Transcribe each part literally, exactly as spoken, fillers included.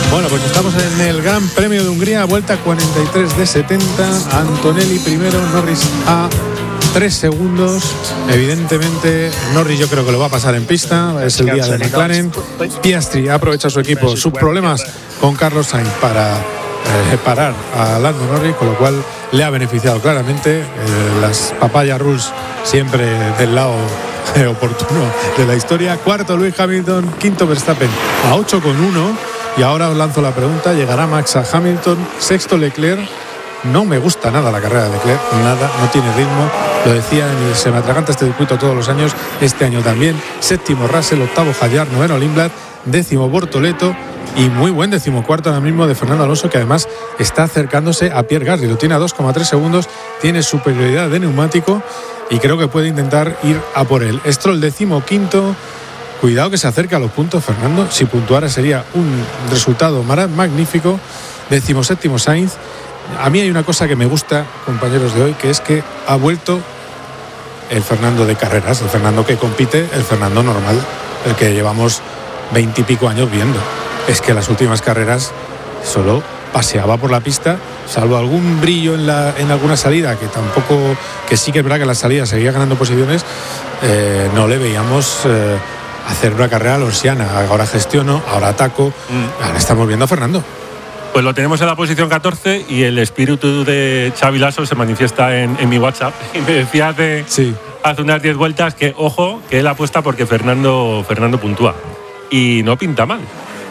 Bueno, pues estamos en el Gran Premio de Hungría, vuelta cuarenta y tres de setenta. Antonelli primero, Norris a tres segundos. Evidentemente, Norris yo creo que lo va a pasar en pista. Es el día de McLaren. Piastri aprovecha su equipo, sus problemas con Carlos Sainz para eh, parar a Lando Norris, con lo cual le ha beneficiado claramente. Eh, las papaya rules siempre del lado eh, oportuno de la historia. Cuarto Lewis Hamilton, quinto Verstappen a ocho con uno. Y ahora os lanzo la pregunta, ¿llegará Max a Hamilton? Sexto Leclerc. No me gusta nada la carrera de Leclerc, nada, no tiene ritmo. Lo decía, se me atraganta este circuito todos los años, este año también. Séptimo Russell, octavo Hadjar, noveno Lindblad, décimo Bortoleto y muy buen decimocuarto ahora mismo de Fernando Alonso, que además está acercándose a Pierre Gasly. Lo tiene a dos coma tres segundos, tiene superioridad de neumático y creo que puede intentar ir a por él. Stroll decimoquinto. Cuidado que se acerca a los puntos, Fernando. Si puntuara sería un resultado magnífico. Decimoséptimo Sainz. A mí hay una cosa que me gusta, compañeros de hoy, que es que ha vuelto el Fernando de carreras, el Fernando que compite, el Fernando normal, el que llevamos veintipico años viendo. Es que las últimas carreras solo paseaba por la pista, salvo algún brillo en, la, en alguna salida, que tampoco, que sí que es verdad que en la salida seguía ganando posiciones, eh, no le veíamos... Eh, hacer una carrera lorsiana. Ahora gestiono, ahora ataco. Mm. Ahora estamos viendo a Fernando. Pues lo tenemos en la posición catorce y el espíritu de Xavi Lasso se manifiesta en, en mi WhatsApp. Y me decía hace, sí. hace unas diez vueltas que, ojo, que él apuesta porque Fernando, Fernando puntúa. Y no pinta mal.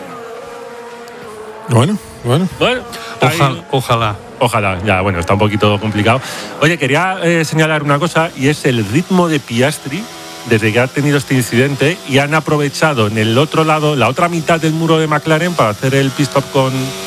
Bueno, bueno. Bueno, ojalá, ahí, ojalá. Ojalá, ya, bueno, está un poquito complicado. Oye, quería eh, señalar una cosa, y es el ritmo de Piastri desde que ha tenido este incidente, y han aprovechado en el otro lado, la otra mitad del muro de McLaren, para hacer el pit stop con